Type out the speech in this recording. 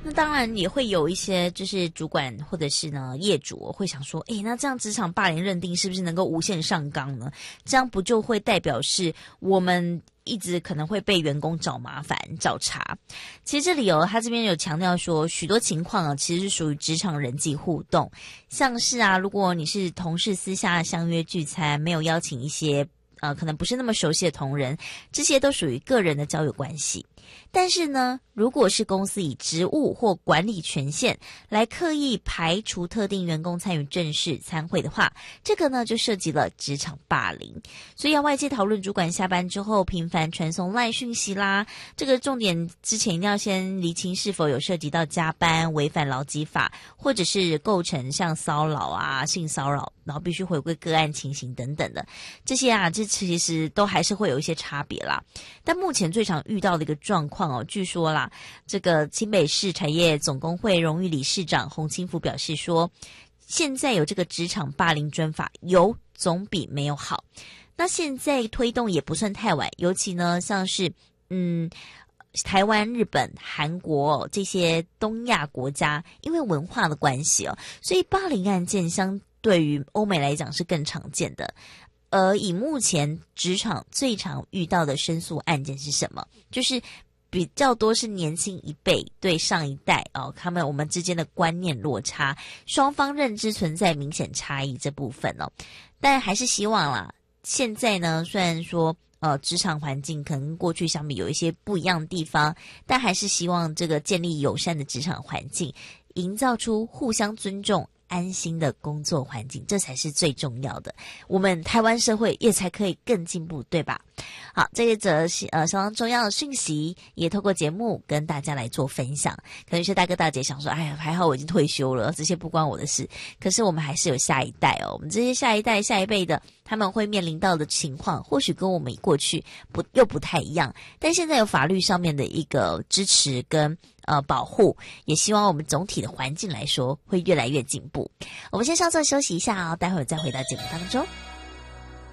那当然也会有一些就是主管或者是呢业主会想说，那这样职场霸凌认定是不是能够无限上纲呢？这样不就会代表是我们一直可能会被员工找麻烦找茬。其实这里他这边有强调说，许多情况其实是属于职场人际互动，像是如果你是同事私下相约聚餐，没有邀请一些可能不是那么熟悉的同仁，这些都属于个人的交友关系。但是呢，如果是公司以职务或管理权限来刻意排除特定员工参与正式参会的话，这个呢就涉及了职场霸凌。所以外界讨论主管下班之后频繁传送LINE讯息啦，这个重点之前一定要先厘清是否有涉及到加班、违反劳基法，或者是构成像骚扰性骚扰，然后必须回归个案情形等等的这些这其实都还是会有一些差别啦。但目前最常遇到的一个状况据说啦，这个新北市产业总工会荣誉理事长洪清福表示说，现在有这个职场霸凌专法，有总比没有好。那现在推动也不算太晚，尤其呢像是台湾、日本、韩国这些东亚国家，因为文化的关系所以霸凌案件相对于欧美来讲是更常见的。而以目前职场最常遇到的申诉案件是什么？就是比较多是年轻一辈对上一代我们之间的观念落差，双方认知存在明显差异这部分但还是希望啦，现在呢虽然说职场环境可能跟过去相比有一些不一样的地方，但还是希望这个建立友善的职场环境，营造出互相尊重安心的工作环境，这才是最重要的，我们台湾社会也才可以更进步，对吧？好，这一则相当重要的讯息也透过节目跟大家来做分享。可能有些大哥大姐想说，哎呀，还好我已经退休了，这些不关我的事。可是我们还是有下一代我们这些下一代下一辈的，他们会面临到的情况或许跟我们过去又不太一样，但现在有法律上面的一个支持跟保护，也希望我们总体的环境来说会越来越进步。我们先稍作休息一下待会儿再回到节目当中。